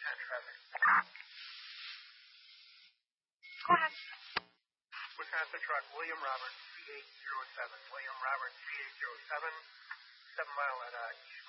10 traffic. Go ahead. Wisconsin truck, William Roberts, C807. William Roberts, C807, 7 mile at East